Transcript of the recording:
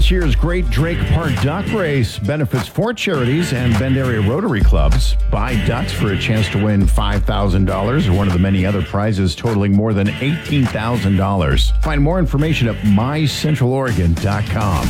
This year's Great Drake Park Duck Race benefits 4 charities and Bend Area Rotary Clubs. Buy ducks for a chance to win $5,000 or one of the many other prizes totaling more than $18,000. Find more information at mycentraloregon.com.